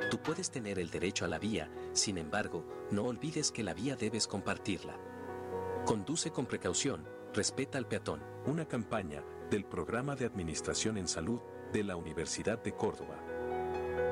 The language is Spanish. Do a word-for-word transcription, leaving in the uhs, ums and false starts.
Tú puedes tener el derecho a la vía, sin embargo, no olvides que la vía debes compartirla. Conduce con precaución, respeta al peatón. Una campaña del Programa de Administración en Salud de la Universidad de Córdoba.